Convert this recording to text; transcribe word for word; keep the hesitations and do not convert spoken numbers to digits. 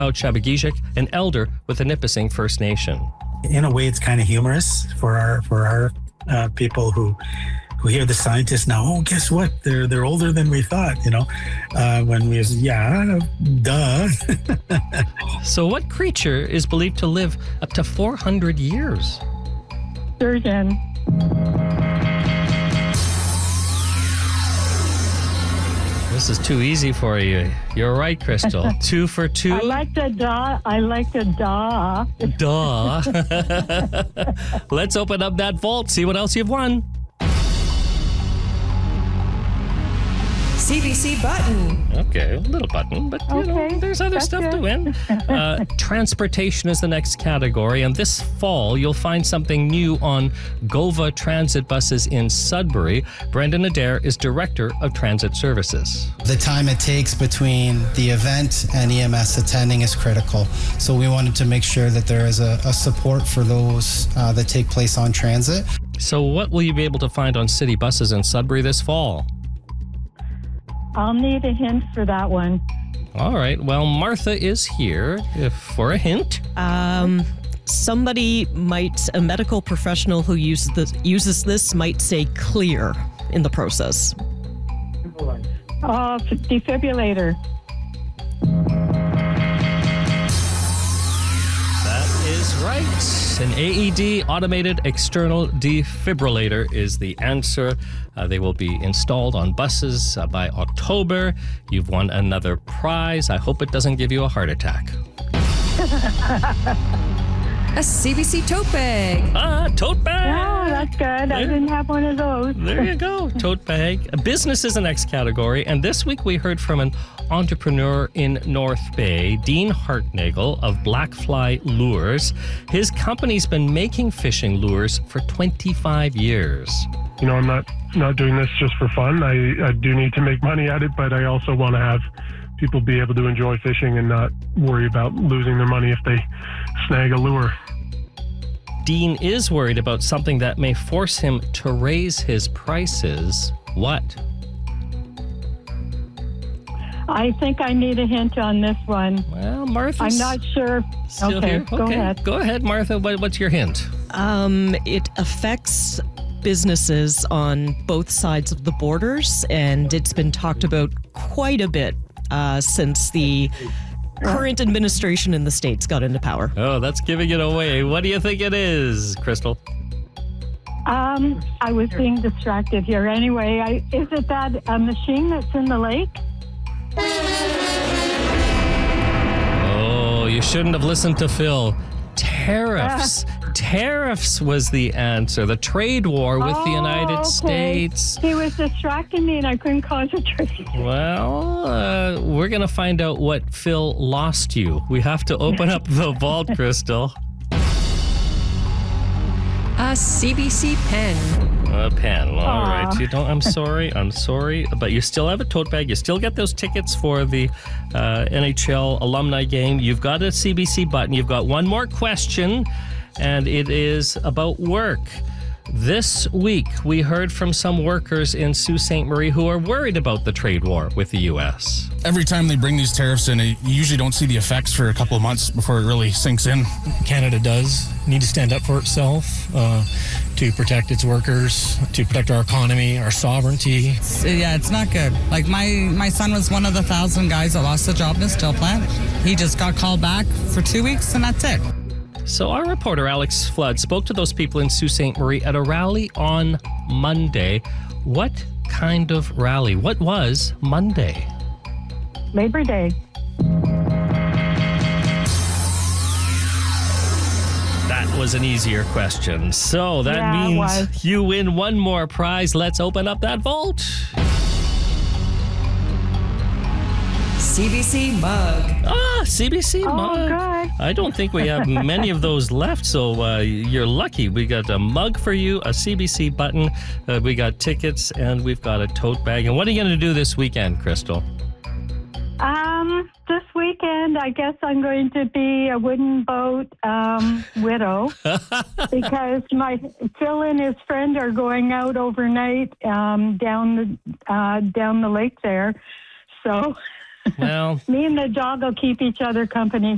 Chabagijik, an elder with the Nipissing First Nation. In a way, it's kind of humorous for our for our uh, people who who hear the scientists now. Oh, guess what? They're they're older than we thought. You know, uh, when we was yeah, duh. So, what creature is believed to live up to four hundred years? Sturgeon. This is too easy for you. You're right, Crystal. Two for two. I like the da. I like the da. Duh. Let's open up that vault, see what else you've won. C B C button. Okay, a little button, but you Okay, know, there's other that's stuff good. to win. Uh, transportation is the next category, and this fall you'll find something new on Gova transit buses in Sudbury. Brendan Adair is Director of Transit Services. The time it takes between the event and E M S attending is critical. So we wanted to make sure that there is a, a support for those uh, that take place on transit. So what will you be able to find on city buses in Sudbury this fall? I'll need a hint for that one. All right, well, Martha is here if, for a hint. Um, somebody might, a medical professional who uses this, uses this might say clear in the process. Oh, defibrillator. That is right. An A E D, automated external defibrillator, is the answer. Uh, they will be installed on buses uh, by October. You've won another prize. I hope it doesn't give you a heart attack. A C B C tote bag. Ah, tote bag. Oh, that's good. I didn't have one of those. There you go, tote bag. Business is the next category, and this week we heard from an entrepreneur in North Bay, Dean Hartnagel of Blackfly Lures. His company's been making fishing lures for twenty-five years. You know, I'm not, not doing this just for fun. I, I do need to make money at it, but I also want to have people be able to enjoy fishing and not worry about losing their money if they snag a lure. Dean is worried about something that may force him to raise his prices. What? I think I need a hint on this one. Well, Martha. I'm not sure. Still okay, here? go Okay, ahead. Go ahead, Martha. What, what's your hint? Um, it affects businesses on both sides of the borders, and it's been talked about quite a bit uh, since the current administration in the States got into power. Oh, that's giving it away. What do you think it is, Crystal? Um, I was being distracted here. Anyway, I, is it that a machine that's in the lake? Oh, you shouldn't have listened to Phil. Tariffs. Tariffs was the answer. The trade war with the United okay. States. He was distracting me and I couldn't concentrate. Well, uh, we're going to find out what Phil lost you. We have to open up the vault, Crystal. A C B C pen. A pen. All Aw. right. You don't. I'm sorry. I'm sorry. But you still have a tote bag. You still get those tickets for the uh, N H L alumni game. You've got a C B C button. You've got one more question, and it is about work. This week, we heard from some workers in Sault Ste. Marie who are worried about the trade war with the U S. Every time they bring these tariffs in, you usually don't see the effects for a couple of months before it really sinks in. Canada does need to stand up for itself uh, to protect its workers, to protect our economy, our sovereignty. Yeah, it's not good. Like my, my son was one of the thousand guys that lost a job in a steel plant. He just got called back for two weeks and that's it. So our reporter Alex Flood spoke to those people in Sault Ste. Marie at a rally on Monday. What kind of rally? What was Monday? Labor Day. That was an easier question. So that Yeah, it means was. you win one more prize. Let's open up that vault. C B C mug. Ah, C B C Oh, mug. good. I don't think we have many of those left, so uh, you're lucky. We got a mug for you, a C B C button, uh, we got tickets, and we've got a tote bag. And what are you going to do this weekend, Crystal? Um, this weekend, I guess I'm going to be a wooden boat um, widow because my Phil and his friend are going out overnight um, down the uh, down the lake there. So Well, me and the dog will keep each other company.